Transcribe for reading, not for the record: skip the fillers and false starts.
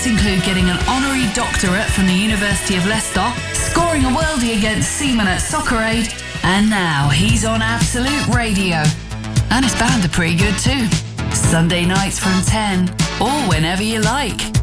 highlights include getting an honorary doctorate from the University of Leicester, scoring a worldie against Seaman at Soccer Aid, and now he's on Absolute Radio. And his band are pretty good too. Sunday nights from 10, or whenever you like.